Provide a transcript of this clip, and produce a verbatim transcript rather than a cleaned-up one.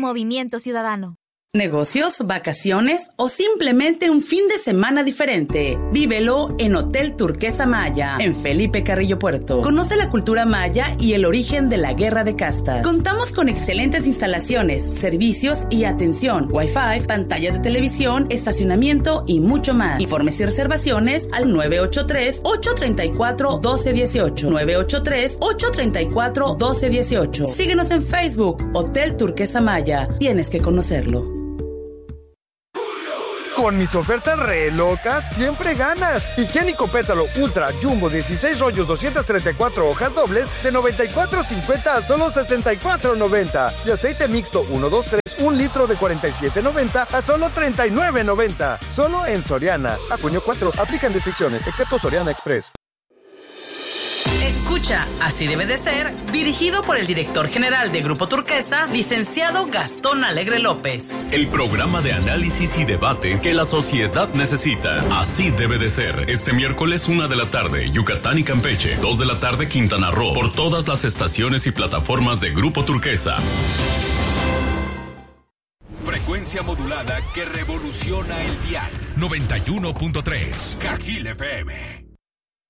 Movimiento Ciudadano. Negocios, vacaciones o simplemente un fin de semana diferente. Vívelo en Hotel Turquesa Maya, en Felipe Carrillo Puerto. Conoce la cultura maya y el origen de la guerra de castas. Contamos con excelentes instalaciones, servicios y atención, Wi-Fi, pantallas de televisión, estacionamiento y mucho más. Informes y reservaciones al nueve ocho tres, ocho tres cuatro, uno dos uno ocho. nueve ocho tres, ocho tres cuatro, uno dos uno ocho. Síguenos en Facebook, Hotel Turquesa Maya. Tienes que conocerlo. Con mis ofertas re locas, siempre ganas. Higiénico Pétalo Ultra Jumbo dieciséis rollos, doscientas treinta y cuatro hojas dobles de noventa y cuatro cincuenta a solo sesenta y cuatro noventa. Y aceite mixto uno, dos, tres, un litro de cuarenta y siete noventa a solo treinta y nueve noventa. Solo en Soriana. A junio cuatro. Aplican restricciones, excepto Soriana Express. Escucha, Así debe de ser, dirigido por el director general de Grupo Turquesa, licenciado Gastón Alegre López. El programa de análisis y debate que la sociedad necesita. Así debe de ser. Este miércoles, una de la tarde, Yucatán y Campeche. Dos de la tarde, Quintana Roo. Por todas las estaciones y plataformas de Grupo Turquesa. Frecuencia modulada que revoluciona el dial. noventa y uno punto tres. Cajil F M.